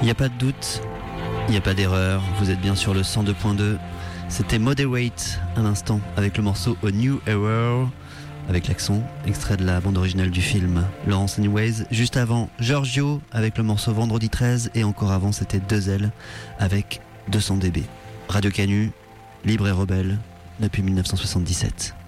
Il n'y a pas de doute, il n'y a pas d'erreur, vous êtes bien sur le 102.2. C'était Moderate à l'instant avec le morceau A New Era, avec l'accent, extrait de la bande originale du film Laurence Anyways. Juste avant, Giorgio avec le morceau Vendredi 13 et encore avant c'était Deux Ailes avec 200 dB. Radio Canu, libre et rebelle depuis 1977.